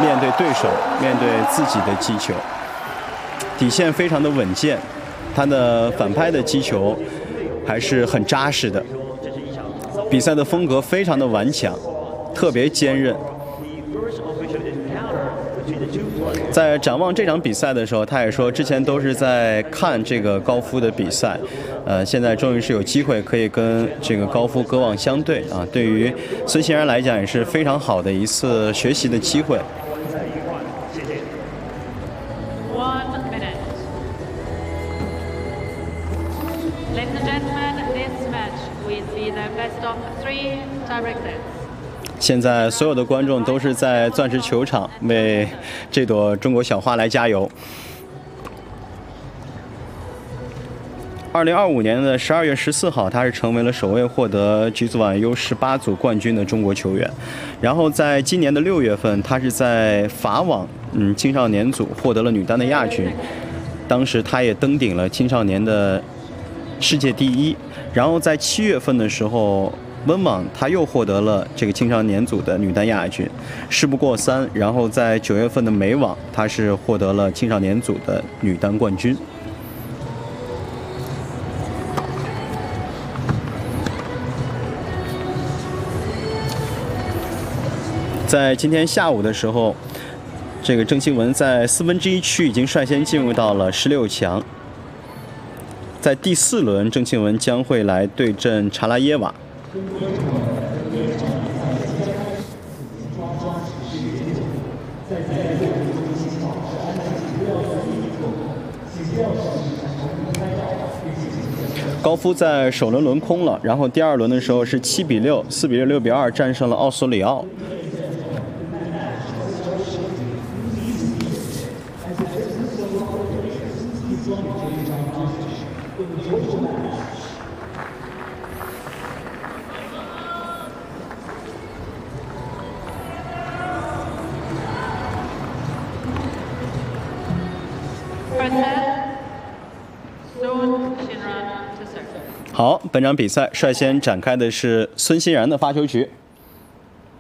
面对对手，面对自己的击球，底线非常的稳健，他的反拍的击球还是很扎实的。比赛的风格非常的顽强，特别坚韧。在展望这场比赛的时候，他也说之前都是在看这个高夫的比赛，现在终于是有机会可以跟这个高夫歌望相对啊。对于孙欣然来讲也是非常好的一次学习的机会。 Ladies and gentlemen, this match will be the best of 3 tiebreakers. 现在所有的观众都是在钻石球场为这朵中国小花来加油。2025年的12月14号，他是成为了首位获得举足晚 U18 组冠军的中国球员。然后在今年的6月份，他是在法网青少年组获得了女单的亚军，当时他也登顶了青少年的世界第一。然后在7月份的时候，温网他又获得了这个青少年组的女单亚军，事不过三。然后在9月份的美网，他是获得了青少年组的女单冠军。在今天下午的时候，这个郑钦文在1/4区已经率先进入到了16强。在第4轮，郑钦文将会来对阵查拉耶娃。高夫在首轮轮空了，然后第2轮的时候是7比6、4比6、6比2战胜了奥索里奥。好，本场比赛率先展开的是孙欣然的发球局。